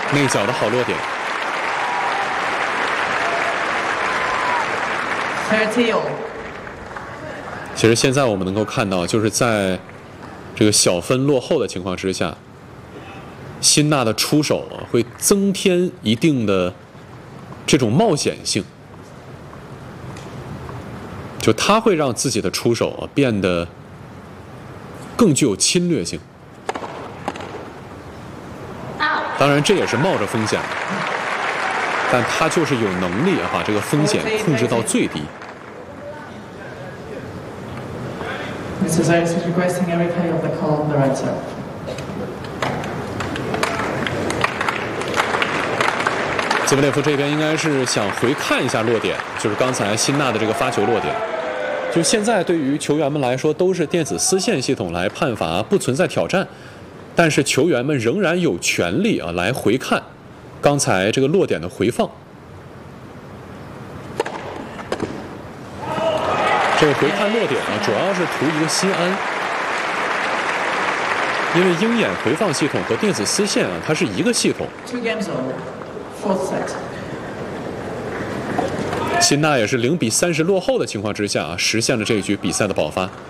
内角的好落点。其实现在我们能够看到，就是在这个小分落后的情况之下，辛纳的出手会增添一定的这种冒险性，就他会让自己的出手变得更具有侵略性。当然，这也是冒着风险的，但他就是有能力把这个风险控制到最低。 Mr. Zayas is requesting a replay of the call on the right side. 基维列夫这边应该是想回看一下落点，就是刚才辛纳的这个发球落点。就现在对于球员们来说，都是电子丝线系统来判罚，不存在挑战。但是球员们仍然有权利来回看刚才这个落点的回放。这个回看落点主要是图一个心安，因为鹰眼回放系统和电子丝线它是一个系统。辛纳也是0比30落后的情况之下实现了这一局比赛的爆发。